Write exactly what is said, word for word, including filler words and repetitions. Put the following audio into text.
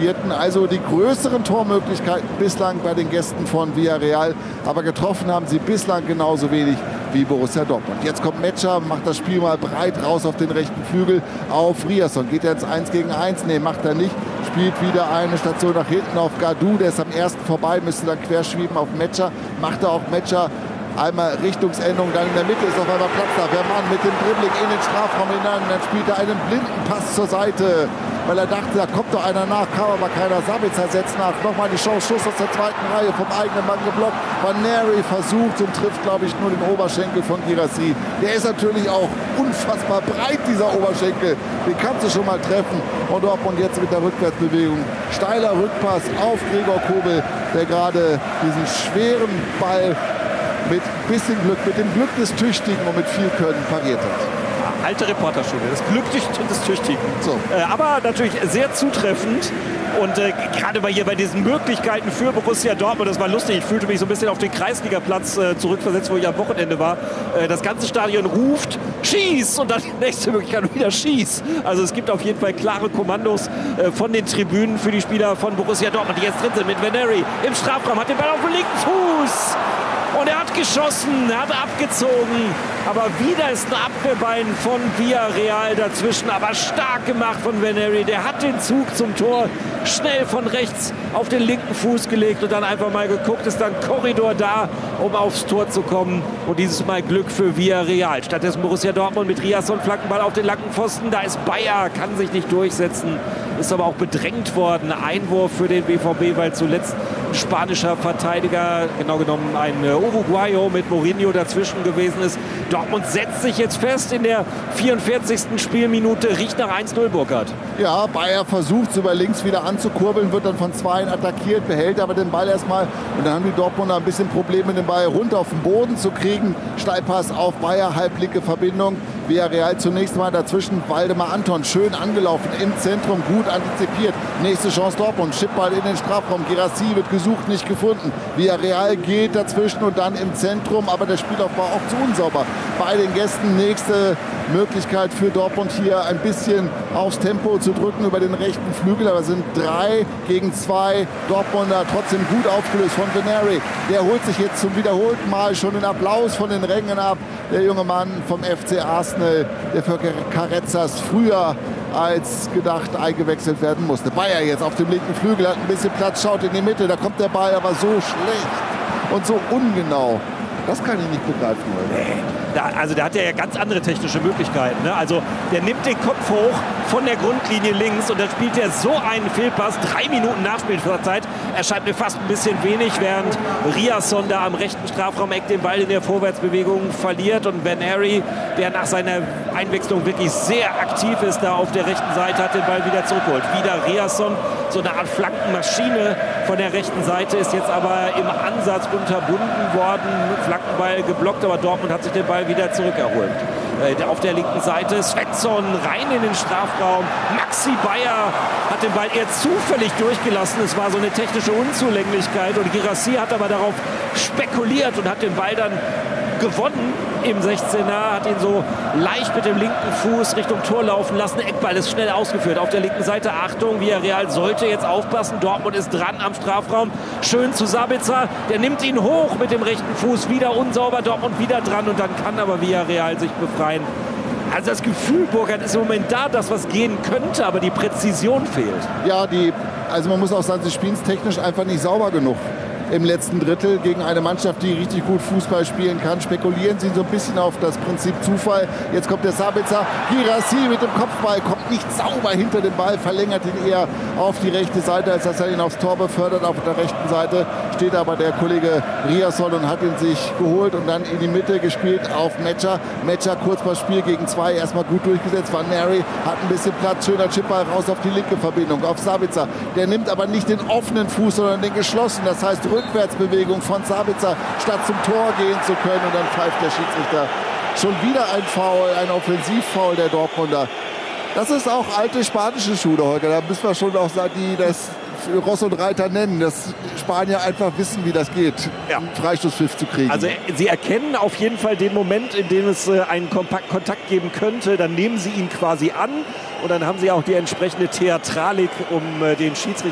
vierten. Also die größeren Tormöglichkeiten bislang bei den Gästen von Villarreal. Aber getroffen haben sie bislang genauso wenig wie Borussia Dortmund. Jetzt kommt Mecha, macht das Spiel mal breit raus auf den rechten Flügel auf Riasson. Geht er ins eins gegen eins? Nee, macht er nicht. Spielt wieder eine Station nach hinten auf Gadou. Der ist am ersten vorbei, müsste dann querschwieben auf Mecha. Macht er auch Mecha. Einmal Richtungsänderung, dann in der Mitte ist auf einmal Platz da. Vermann mit dem Dribbling in den Strafraum hinein. Dann spielt er einen blinden Pass zur Seite, weil er dachte, da kommt doch einer nach, kam aber keiner. Sabitzer setzt nach. Nochmal die Chance, Schuss aus der zweiten Reihe, vom eigenen Mann geblockt. Van Nery versucht und trifft, glaube ich, nur den Oberschenkel von Guirassy. Der ist natürlich auch unfassbar breit, dieser Oberschenkel. Den kannst du schon mal treffen. Und Dortmund jetzt mit der Rückwärtsbewegung. Steiler Rückpass auf Gregor Kobel, der gerade diesen schweren Ball mit bisschen Glück, mit dem Glück des Tüchtigen und mit viel Können pariert hat. Alte Reporterschule, das Glück des Tüchtigen. So. Äh, aber natürlich sehr zutreffend. Und äh, gerade bei hier bei diesen Möglichkeiten für Borussia Dortmund, das war lustig, ich fühlte mich so ein bisschen auf den Kreisligaplatz äh, zurückversetzt, wo ich am Wochenende war. Äh, das ganze Stadion ruft, schieß! Und dann die nächste Möglichkeit wieder schieß. Also es gibt auf jeden Fall klare Kommandos äh, von den Tribünen für die Spieler von Borussia Dortmund, die jetzt drin sind mit Van Nery im Strafraum, hat den Ball auf dem linken Fuß. Und er hat geschossen, er hat abgezogen. Aber wieder ist ein Abwehrbein von Villarreal dazwischen. Aber stark gemacht von Van Nery. Der hat den Zug zum Tor schnell von rechts auf den linken Fuß gelegt und dann einfach mal geguckt. Ist dann Korridor da, um aufs Tor zu kommen. Und dieses Mal Glück für Villarreal. Stattdessen Borussia Dortmund mit Riasson, Flankenball auf den langen Pfosten. Da ist Bayer, kann sich nicht durchsetzen. Ist aber auch bedrängt worden. Einwurf für den B V B, weil zuletzt ein spanischer Verteidiger, genau genommen ein Uruguayo mit Mourinho dazwischen gewesen ist. Dortmund setzt sich jetzt fest in der vierundvierzigsten Spielminute. Riecht nach eins null, Burkhard. Ja, Bayer versucht es über links wieder anzukurbeln, wird dann von Zweien attackiert, behält aber den Ball erstmal. Und dann haben die Dortmunder ein bisschen Probleme, den Ball runter auf den Boden zu kriegen. Steilpass auf Bayer, halblinke Verbindung. Villarreal zunächst mal dazwischen. Waldemar Anton schön angelaufen im Zentrum, gut antizipiert. Nächste Chance Dortmund. Chipball in den Strafraum. Guirassy wird gesucht, nicht gefunden. Villarreal geht dazwischen und dann im Zentrum. Aber der Spielaufbau auch zu unsauber. Bei den Gästen nächste Möglichkeit für Dortmund hier ein bisschen aufs Tempo zu drücken über den rechten Flügel. Aber es sind drei gegen zwei Dortmunder trotzdem gut aufgelöst von Van Nery. Der holt sich jetzt zum wiederholten Mal schon den Applaus von den Rängen ab. Der junge Mann vom F C Arsenal, der für Carrezzas früher als gedacht eingewechselt werden musste. Bayer jetzt auf dem linken Flügel, hat ein bisschen Platz, schaut in die Mitte, da kommt der Ball aber so schlecht und so ungenau. Das kann ich nicht begreifen, oder? Nee. Da, also der hat ja ganz andere technische Möglichkeiten. Ne? Also der nimmt den Kopf hoch von der Grundlinie links und dann spielt er so einen Fehlpass. Drei Minuten Nachspielzeit erscheint mir fast ein bisschen wenig, während Riasson da am rechten Strafraumeck den Ball in der Vorwärtsbewegung verliert und Van Nery, der nach seiner Einwechslung wirklich sehr aktiv ist, da auf der rechten Seite, hat den Ball wieder zurückgeholt. Wieder Riasson, so eine Art Flankenmaschine von der rechten Seite, ist jetzt aber im Ansatz unterbunden worden. Flankenball geblockt, aber Dortmund hat sich den Ball wieder zurückerholt. Äh, auf der linken Seite Svensson rein in den Strafraum. Maxi Bayer hat den Ball eher zufällig durchgelassen. Es war so eine technische Unzulänglichkeit und Guirassy hat aber darauf spekuliert und hat den Ball dann gewonnen im sechzehner, hat ihn so leicht mit dem linken Fuß Richtung Tor laufen lassen. Eckball ist schnell ausgeführt. Auf der linken Seite, Achtung, Villarreal sollte jetzt aufpassen. Dortmund ist dran am Strafraum. Schön zu Sabitzer, der nimmt ihn hoch mit dem rechten Fuß. Wieder unsauber, Dortmund wieder dran und dann kann aber Villarreal sich befreien. Also das Gefühl, Burkhard, ist im Moment da, dass was gehen könnte, aber die Präzision fehlt. Ja, die, also man muss auch sagen, sie spielen es technisch einfach nicht sauber genug. Im letzten Drittel gegen eine Mannschaft, die richtig gut Fußball spielen kann. Spekulieren sie so ein bisschen auf das Prinzip Zufall. Jetzt kommt der Sabitzer. Guirassy mit dem Kopfball kommt nicht sauber hinter den Ball, verlängert ihn eher auf die rechte Seite, als dass er ihn aufs Tor befördert. Auf der rechten Seite steht aber der Kollege Riasson und hat ihn sich geholt und dann in die Mitte gespielt auf Mecha. Mecha kurz mal Spiel gegen zwei, erstmal gut durchgesetzt. Van Nery hat ein bisschen Platz, schöner Chipball raus auf die linke Verbindung, auf Sabitzer. Der nimmt aber nicht den offenen Fuß, sondern den geschlossenen. Das heißt, Rückwärtsbewegung von Sabitzer, statt zum Tor gehen zu können. Und dann pfeift der Schiedsrichter schon wieder ein Foul, ein Offensivfoul der Dortmunder. Das ist auch alte spanische Schule heute. Da müssen wir schon auch sagen, die das Ross und Reiter nennen, dass Spanier einfach wissen, wie das geht, ja, einen Freistoßpfiff zu kriegen. Also sie erkennen auf jeden Fall den Moment, in dem es einen Kontakt geben könnte. Dann nehmen sie ihn quasi an und dann haben sie auch die entsprechende Theatralik, um den Schiedsrichter